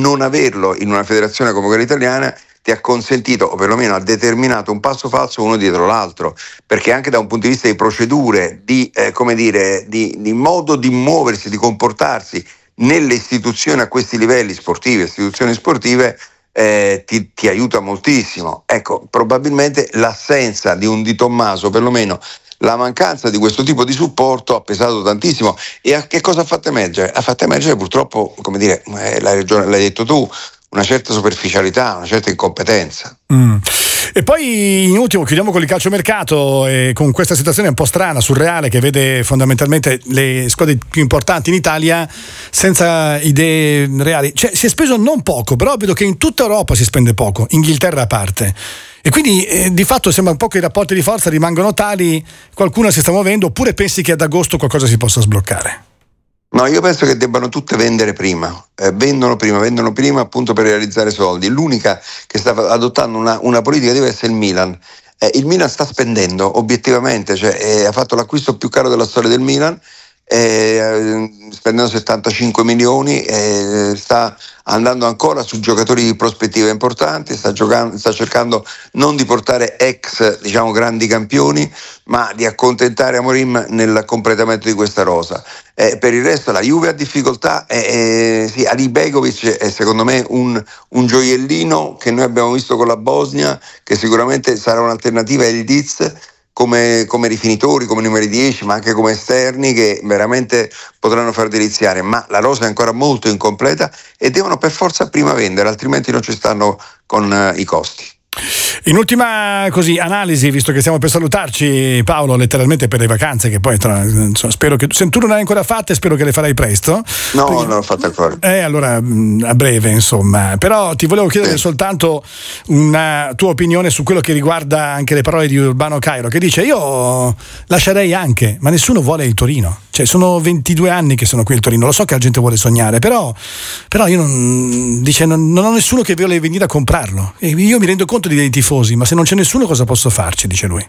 non averlo in una federazione come quella italiana ti ha consentito, o perlomeno ha determinato un passo falso uno dietro l'altro, perché anche da un punto di vista di procedure, di modo di muoversi, di comportarsi nelle istituzioni a questi livelli sportivi, istituzioni sportive, ti aiuta moltissimo. Ecco, probabilmente l'assenza di un Di Tommaso, perlomeno la mancanza di questo tipo di supporto, ha pesato tantissimo. E a che cosa ha fatto emergere? Ha fatto emergere purtroppo, l'hai detto tu, una certa superficialità, una certa incompetenza. E poi in ultimo chiudiamo con il calciomercato e con questa situazione un po' strana, surreale, che vede fondamentalmente le squadre più importanti in Italia senza idee reali. Cioè, si è speso non poco, però vedo che in tutta Europa si spende poco, Inghilterra a parte. E quindi di fatto sembra un po' che i rapporti di forza rimangono tali, qualcuno si sta muovendo, oppure pensi che ad agosto qualcosa si possa sbloccare? No, io penso che debbano tutte vendere prima, vendono prima appunto per realizzare soldi. L'unica che sta adottando una politica diversa è il Milan. Il Milan sta spendendo obiettivamente, ha fatto l'acquisto più caro della storia del Milan, spendendo 75 milioni, sta andando ancora su giocatori di prospettiva importanti, sta cercando non di portare ex grandi campioni, ma di accontentare Amorim nel completamento di questa rosa. Per il resto la Juve ha difficoltà, Ali Begovic è secondo me un gioiellino che noi abbiamo visto con la Bosnia, che sicuramente sarà un'alternativa ai Diz come rifinitori, come numeri 10, ma anche come esterni, che veramente potranno far deliziare, ma la rosa è ancora molto incompleta e devono per forza prima vendere, altrimenti non ci stanno con i costi. In ultima analisi, visto che stiamo per salutarci, Paolo, letteralmente per le vacanze, che poi spero che se tu non hai ancora fatte, spero che le farai presto. No, perché, non l'ho fatta ancora. Allora a breve, insomma. Però ti volevo chiedere soltanto una tua opinione su quello che riguarda anche le parole di Urbano Cairo, che dice: io lascerei anche, ma nessuno vuole il Torino. Cioè, sono 22 anni che sono qui al Torino, lo so che la gente vuole sognare, però io non ho nessuno che vuole venire a comprarlo. E io mi rendo conto dei tifosi, ma se non c'è nessuno cosa posso farci, dice lui.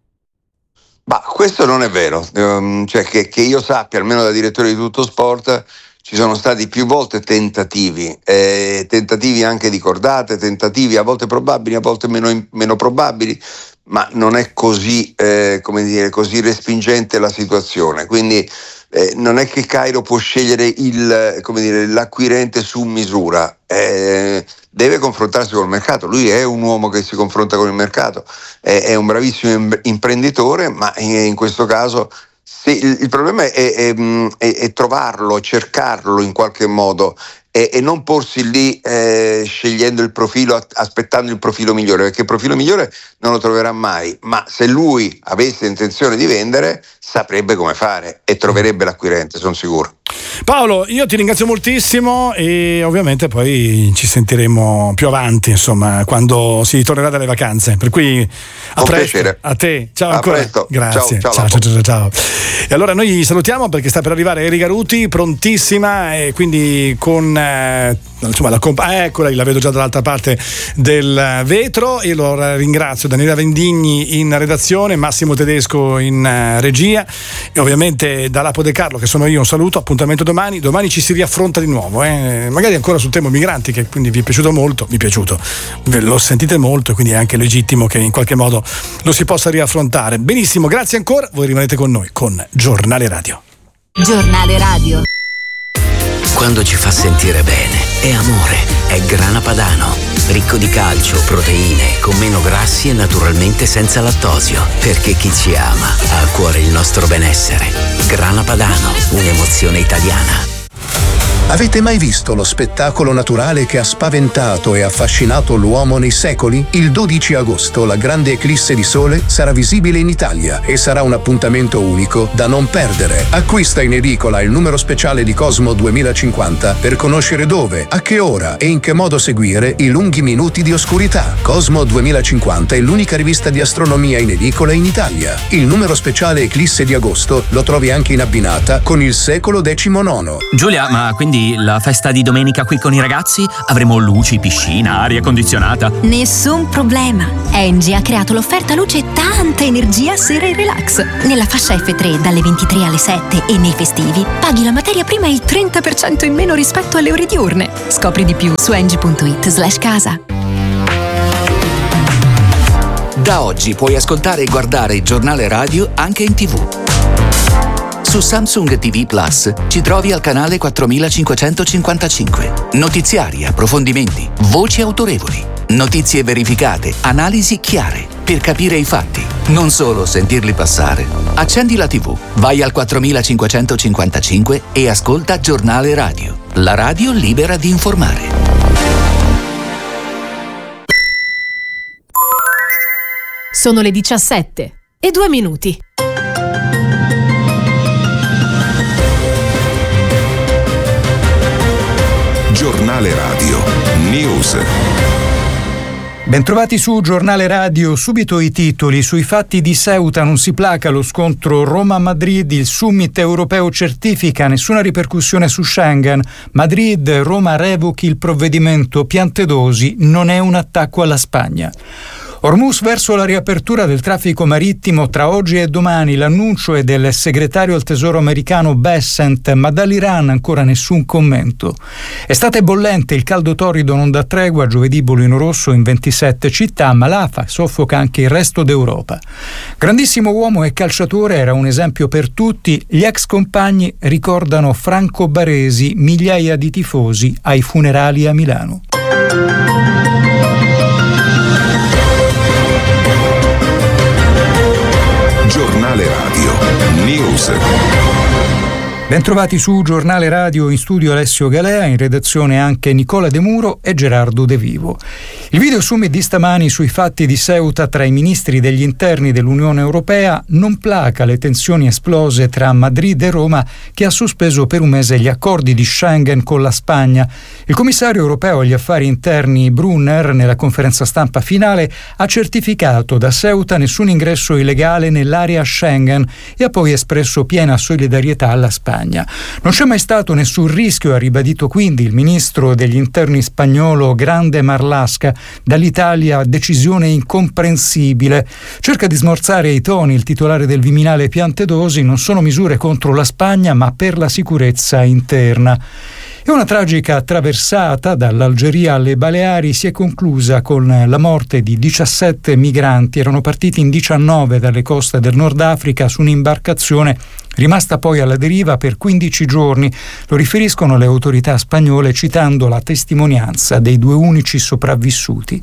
Ma questo non è vero, che io sappia, almeno da direttore di Tutto Sport, ci sono stati più volte tentativi anche di cordate, tentativi a volte probabili, a volte meno probabili, ma non è così così respingente la situazione, quindi non è che Cairo può scegliere l'acquirente su misura, deve confrontarsi col mercato. Lui è un uomo che si confronta con il mercato, è un bravissimo imprenditore, ma in questo caso il problema è trovarlo, cercarlo in qualche modo e non porsi lì scegliendo il profilo, aspettando il profilo migliore, perché il profilo migliore non lo troverà mai, ma se lui avesse intenzione di vendere saprebbe come fare e troverebbe l'acquirente, sono sicuro. Paolo, io ti ringrazio moltissimo e ovviamente poi ci sentiremo più avanti, insomma, quando si tornerà dalle vacanze, per cui a presto. Piacere. A te, ciao ancora. Presto. Grazie. Ciao. E allora noi salutiamo perché sta per arrivare Erika Ruti, prontissima, e quindi con eccola, la vedo già dall'altra parte del vetro, e allora ringrazio Daniela Vendigni in redazione, Massimo Tedesco in regia e ovviamente da Lapo De Carlo, che sono io, un saluto, appuntamento domani ci si riaffronta di nuovo, magari ancora sul tema migranti, che quindi vi è piaciuto molto, lo sentite molto, quindi è anche legittimo che in qualche modo lo si possa riaffrontare. Benissimo, grazie ancora, voi rimanete con noi con Giornale Radio. Giornale Radio. Quando ci fa sentire bene, è amore, è Grana Padano. Ricco di calcio, proteine, con meno grassi e naturalmente senza lattosio. Perché chi ci ama ha a cuore il nostro benessere. Grana Padano, un'emozione italiana. Avete mai visto lo spettacolo naturale che ha spaventato e affascinato l'uomo nei secoli? Il 12 agosto la grande eclisse di sole sarà visibile in Italia e sarà un appuntamento unico da non perdere. Acquista in edicola il numero speciale di Cosmo 2050 per conoscere dove, a che ora e in che modo seguire i lunghi minuti di oscurità. Cosmo 2050 è l'unica rivista di astronomia in edicola in Italia. Il numero speciale eclisse di agosto lo trovi anche in abbinata con il secolo XIX. Giulia, ma quindi Quindi la festa di domenica qui con i ragazzi? Avremo luci, piscina, aria condizionata? Nessun problema. Engie ha creato l'offerta luce tanta energia sera e relax. Nella fascia F3 dalle 23 alle 7 e nei festivi paghi la materia prima il 30% in meno rispetto alle ore diurne. Scopri di più su engie.it/casa. Da oggi puoi ascoltare e guardare il giornale radio anche in TV. Su Samsung TV Plus ci trovi al canale 4555. Notiziari, approfondimenti, voci autorevoli, notizie verificate, analisi chiare, per capire i fatti, non solo sentirli passare. Accendi la TV, vai al 4555 e ascolta Giornale Radio, la radio libera di informare. Sono le 17:02. Giornale Radio News. Bentrovati su Giornale Radio, subito i titoli. Sui fatti di Ceuta non si placa lo scontro Roma-Madrid, il summit europeo certifica, nessuna ripercussione su Schengen. Madrid, Roma revochi il provvedimento, Piantedosi, non è un attacco alla Spagna. Hormuz verso la riapertura del traffico marittimo tra oggi e domani, l'annuncio è del segretario al tesoro americano Bessent, ma dall'Iran ancora nessun commento. Estate bollente, il caldo torrido non dà tregua, giovedì bollino rosso in 27 città, ma l'afa soffoca anche il resto d'Europa. Grandissimo uomo e calciatore, era un esempio per tutti, gli ex compagni ricordano Franco Baresi, migliaia di tifosi ai funerali a Milano. Giornale Radio News. Bentrovati su Giornale Radio, in studio Alessio Galea, in redazione anche Nicola De Muro e Gerardo De Vivo. Il video summit di stamani sui fatti di Ceuta tra i ministri degli interni dell'Unione Europea non placa le tensioni esplose tra Madrid e Roma, che ha sospeso per un mese gli accordi di Schengen con la Spagna. Il commissario europeo agli affari interni Brunner, nella conferenza stampa finale, ha certificato da Ceuta nessun ingresso illegale nell'area Schengen e ha poi espresso piena solidarietà alla Spagna. Non c'è mai stato nessun rischio, ha ribadito quindi il ministro degli interni spagnolo Grande Marlaska. Dall'Italia decisione incomprensibile. Cerca di smorzare i toni il titolare del Viminale Piantedosi, non sono misure contro la Spagna ma per la sicurezza interna. E una tragica traversata dall'Algeria alle Baleari si è conclusa con la morte di 17 migranti. Erano partiti in 19 dalle coste del Nord Africa su un'imbarcazione rimasta poi alla deriva per 15 giorni. Lo riferiscono le autorità spagnole citando la testimonianza dei due unici sopravvissuti.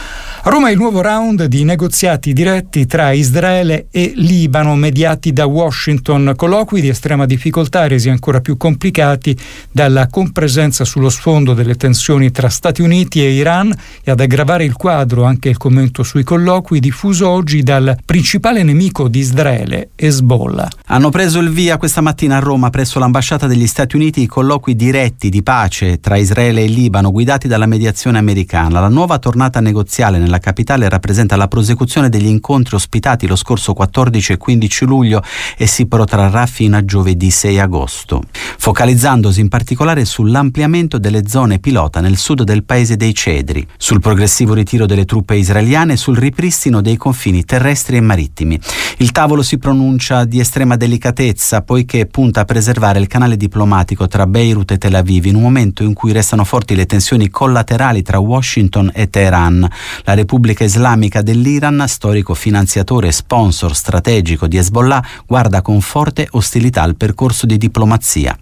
A Roma il nuovo round di negoziati diretti tra Israele e Libano mediati da Washington, colloqui di estrema difficoltà resi ancora più complicati dalla compresenza sullo sfondo delle tensioni tra Stati Uniti e Iran, e ad aggravare il quadro anche il commento sui colloqui diffuso oggi dal principale nemico di Israele, Hezbollah. Hanno preso il via questa mattina a Roma presso l'ambasciata degli Stati Uniti i colloqui diretti di pace tra Israele e Libano guidati dalla mediazione americana. La nuova tornata negoziale nella capitale rappresenta la prosecuzione degli incontri ospitati lo scorso 14 e 15 luglio e si protrarrà fino a giovedì 6 agosto, focalizzandosi in particolare sull'ampliamento delle zone pilota nel sud del paese dei Cedri, sul progressivo ritiro delle truppe israeliane e sul ripristino dei confini terrestri e marittimi. Il tavolo si pronuncia di estrema delicatezza poiché punta a preservare il canale diplomatico tra Beirut e Tel Aviv in un momento in cui restano forti le tensioni collaterali tra Washington e Teheran. La Repubblica Islamica dell'Iran, storico finanziatore e sponsor strategico di Hezbollah, guarda con forte ostilità al percorso di diplomazia.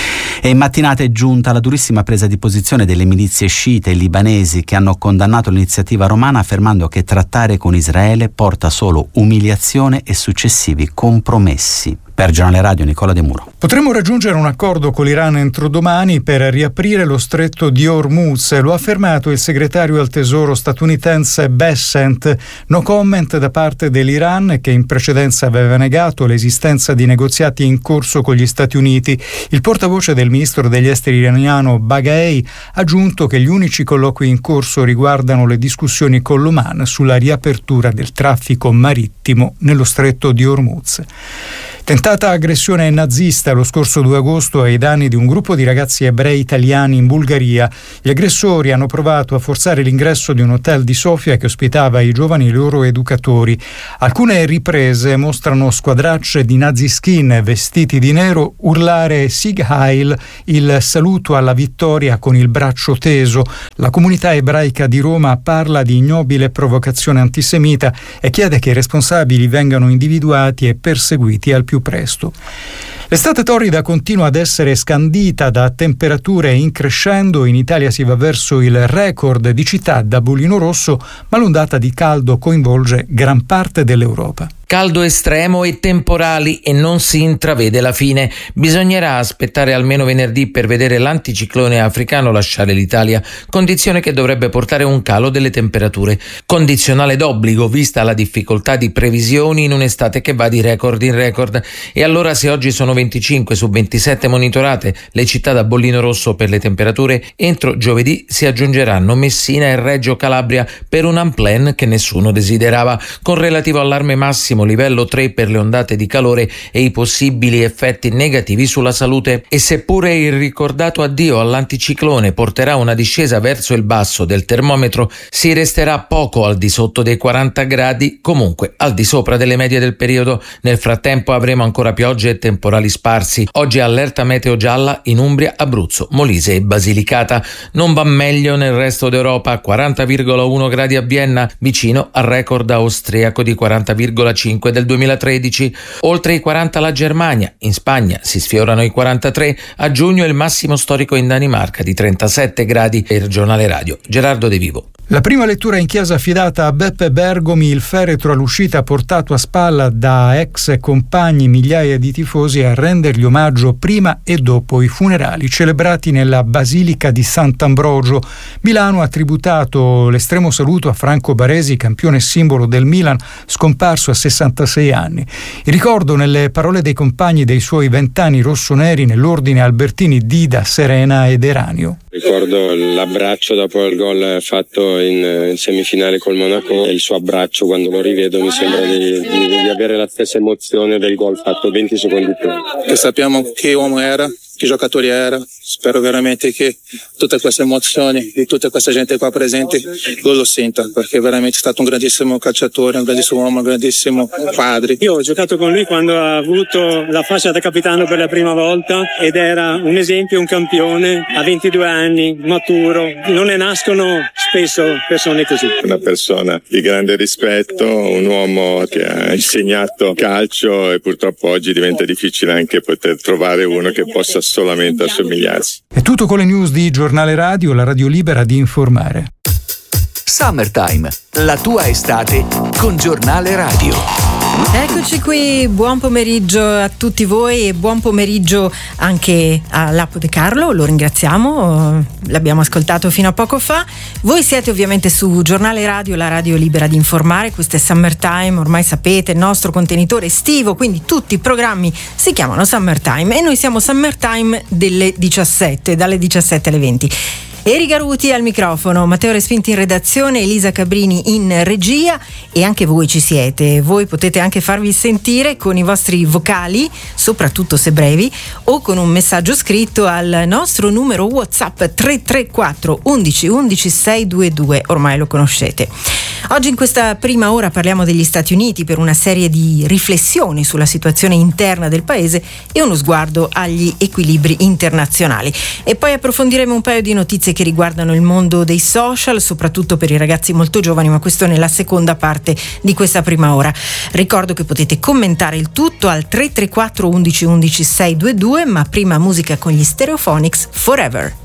E in mattinata è giunta la durissima presa di posizione delle milizie sciite libanesi che hanno condannato l'iniziativa romana affermando che trattare con Israele porta solo umiliazione e successivi compromessi. Per Giornale Radio Nicola De Muro. Potremmo raggiungere un accordo con l'Iran entro domani per riaprire lo stretto di Hormuz, lo ha affermato il segretario al tesoro statunitense Bessent. No comment da parte dell'Iran, che in precedenza aveva negato l'esistenza di negoziati in corso con gli Stati Uniti. Il portavoce del ministro degli esteri iraniano Baghei ha aggiunto che gli unici colloqui in corso riguardano le discussioni con l'Oman sulla riapertura del traffico marittimo nello stretto di Hormuz. Tentata aggressione nazista lo scorso 2 agosto ai danni di un gruppo di ragazzi ebrei italiani in Bulgaria. Gli aggressori hanno provato a forzare l'ingresso di un hotel di Sofia che ospitava i giovani e i loro educatori. Alcune riprese mostrano squadracce di naziskin vestiti di nero urlare Sieg Heil, il saluto alla vittoria con il braccio teso. La comunità ebraica di Roma parla di ignobile provocazione antisemita e chiede che i responsabili vengano individuati e perseguiti al più presto. L'estate torrida continua ad essere scandita da temperature in crescendo. In Italia si va verso il record di città da bollino rosso, ma l'ondata di caldo coinvolge gran parte dell'Europa. Caldo estremo e temporali e non si intravede la fine. Bisognerà aspettare almeno venerdì per vedere l'anticiclone africano lasciare l'Italia, condizione che dovrebbe portare un calo delle temperature. Condizionale d'obbligo vista la difficoltà di previsioni in un'estate che va di record in record. E allora se oggi sono 25 su 27 monitorate le città da bollino rosso per le temperature, entro giovedì si aggiungeranno Messina e Reggio Calabria per un unplan che nessuno desiderava, con relativo allarme massimo livello 3 per le ondate di calore e i possibili effetti negativi sulla salute. E seppure il ricordato addio all'anticiclone porterà una discesa verso il basso del termometro, si resterà poco al di sotto dei 40 gradi, comunque al di sopra delle medie del periodo. Nel frattempo avremo ancora piogge e temporali sparsi. Oggi allerta meteo gialla in Umbria, Abruzzo, Molise e Basilicata. Non va meglio nel resto d'Europa, 40,1 gradi a Vienna, vicino al record austriaco di 40,5 del 2013, oltre i 40 la Germania, in Spagna si sfiorano i 43, a giugno il massimo storico in Danimarca di 37 gradi. Per Giornale Radio, Gerardo De Vivo. La prima lettura in chiesa affidata a Beppe Bergomi, il feretro all'uscita portato a spalla da ex compagni, migliaia di tifosi a rendergli omaggio prima e dopo i funerali celebrati nella Basilica di Sant'Ambrogio. Milano ha tributato l'estremo saluto a Franco Baresi, campione simbolo del Milan, scomparso a 66 anni. Il ricordo nelle parole dei compagni dei suoi 20 anni rossoneri nell'ordine Albertini, Dida, Serena ed Eranio. Ricordo l'abbraccio dopo il gol fatto in semifinale col Monaco e il suo abbraccio quando lo rivedo mi sembra di avere la stessa emozione del gol fatto 20 secondi prima. Che sappiamo che uomo era, che giocatore era, spero veramente che tutte queste emozioni di tutta questa gente qua presente lo senta, perché è veramente stato un grandissimo calciatore, un grandissimo uomo, un grandissimo padre. Io ho giocato con lui quando ha avuto la fascia da capitano per la prima volta ed era un esempio, un campione, a 22 anni, maturo. Non ne nascono spesso persone così. Una persona di grande rispetto, un uomo che ha insegnato calcio e purtroppo oggi diventa difficile anche poter trovare uno che possa solamente assomigliarsi. È tutto con le news di Giornale Radio, la radio libera di informare. Summertime, la tua estate con Giornale Radio. Eccoci qui, buon pomeriggio a tutti voi e buon pomeriggio anche a Lapo De Carlo, lo ringraziamo, l'abbiamo ascoltato fino a poco fa. Voi siete ovviamente su Giornale Radio, la radio libera di informare, questo è Summertime, ormai sapete, il nostro contenitore estivo, quindi tutti i programmi si chiamano Summertime e noi siamo Summertime dalle 17 alle 20. Erica Ruti al microfono, Matteo Respinti in redazione, Elisa Cabrini in regia e anche voi ci siete. Voi potete anche farvi sentire con i vostri vocali, soprattutto se brevi, o con un messaggio scritto al nostro numero WhatsApp 334 11 11 622, ormai lo conoscete. Oggi in questa prima ora parliamo degli Stati Uniti per una serie di riflessioni sulla situazione interna del paese e uno sguardo agli equilibri internazionali. E poi approfondiremo un paio di notizie che riguardano il mondo dei social, soprattutto per i ragazzi molto giovani, ma questo nella seconda parte di questa prima ora. Ricordo che potete commentare il tutto al 334 11 11 622, ma prima musica con gli Stereophonics, Forever.